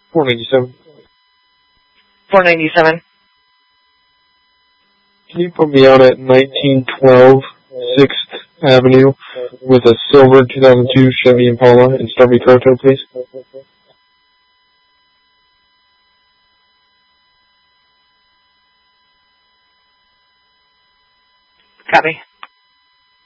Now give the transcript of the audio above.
497. 497. Can you put me out at 1912 6th Avenue with a silver 2002 Chevy Impala and start me Proto, please? Copy.